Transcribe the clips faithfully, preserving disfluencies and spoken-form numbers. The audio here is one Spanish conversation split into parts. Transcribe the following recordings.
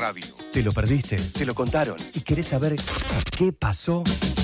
radio. ¿Te lo perdiste? Te lo contaron. ¿Y querés saber qué pasó?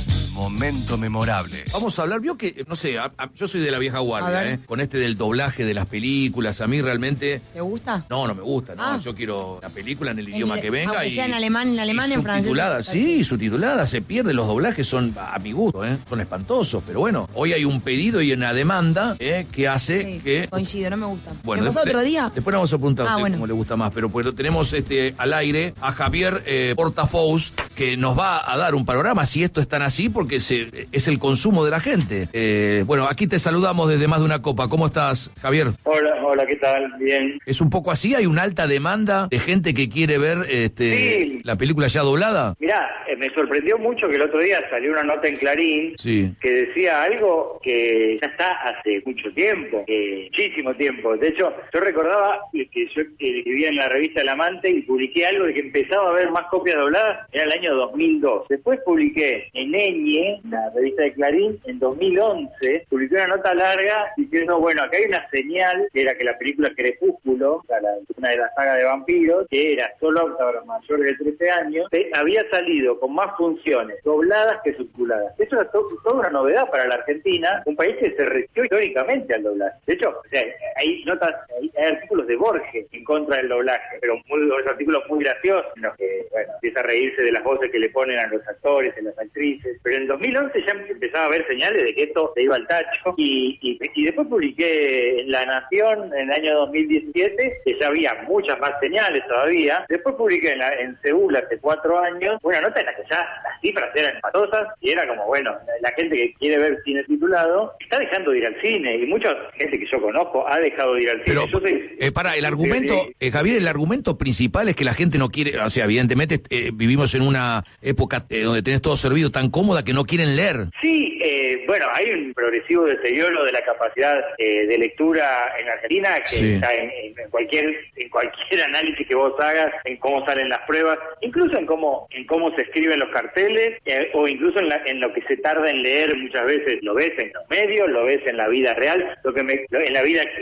Momento memorable. Vamos a hablar, vio que, no sé, a, a, yo soy de la vieja guardia, ¿eh? Con este del doblaje de las películas, a mí realmente... ¿Te gusta? No, no me gusta, no, Ah. yo quiero la película en el En idioma el- que venga aunque y... sea en alemán, en alemán, y en francés. subtitulada, sí, subtitulada, se pierde, los doblajes son, a mi gusto, ¿eh? Son espantosos, pero bueno, hoy hay un pedido y una demanda, ¿eh? Que hace Sí, que... coincido, no me gusta. Bueno, ¿Me pasó de- otro día? Después le vamos a preguntar a Ah, usted bueno. cómo le gusta más, pero pues lo tenemos este, al aire a Javier eh, Portafous, que nos va a dar un panorama si esto es tan así, porque se, es el consumo de la gente. Eh, bueno, aquí te saludamos desde Más de una Copa. ¿Cómo estás, Javier? Hola, hola, ¿qué tal? Bien. ¿Es un poco así? ¿Hay una alta demanda de gente que quiere ver este, Sí. la película ya doblada? Mirá, eh, me sorprendió mucho que el otro día salió una nota en Clarín Sí. que decía algo que ya está hace mucho tiempo, eh, muchísimo tiempo. De hecho, yo recordaba que yo que escribía en la revista El Amante y publiqué algo de que empezaba a haber más copias dobladas, era el año dos mil dos. Después publiqué en Eñe, la revista de Clarín, en dos mil once, publiqué una nota larga diciendo, bueno, acá hay una señal, que era que la película Crepúsculo, la, una de las sagas de vampiros, que era solo apta para mayores de trece años, eh, había salido con más funciones dobladas que subtituladas. Eso era to- toda una novedad para la Argentina, un país que se resistió históricamente al doblaje. De hecho, o sea, hay notas, hay, hay artículos de Borges en contra del doblaje, pero muy, los artículos muy graciosos, en los que, bueno, empieza a reírse de las voces que le ponen a los actores, a las actrices. Pero en dos mil once ya empezaba a haber señales de que esto se iba al tacho, y, y, y después publiqué en La Nación en el año dos mil diecisiete, que ya había muchas más señales todavía. Después publiqué en, la, en Seúl hace cuatro años una nota en la que ya las cifras eran espantosas y era como, bueno, la gente que quiere ver cine titulado está dejando de ir al cine, y mucha gente que yo conozco ha dejado de ir al cine. Pero, Yo soy- eh, para, el argumento, eh, Javier, el argumento principal es que la gente no quiere, o sea, evidentemente eh, vivimos en una época eh, donde tenés todo servido tan cómoda que no quieren leer. Sí, eh, bueno, hay un progresivo deterioro de la capacidad eh, de lectura en Argentina que Sí. está en, en cualquier en cualquier análisis que vos hagas, en cómo salen las pruebas, incluso en cómo en cómo se escriben los carteles, eh, o incluso en, la- en lo que se tarda en leer muchas veces. Lo ves en los medios, lo ves en la vida real, lo que me, lo- en la vida